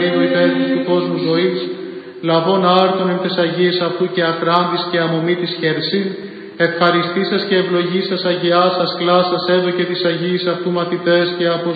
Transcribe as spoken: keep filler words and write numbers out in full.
ελίγο υπέρ του κόσμου ζωής, λαβών άρτων εν τες Αγίες αυτού και ακράντης και αμομήτης χέρσιν, ευχαριστήσας και ευλογήσας Αγιάσας κλάσας έδωκε της Αγίας αυτού μαθητές και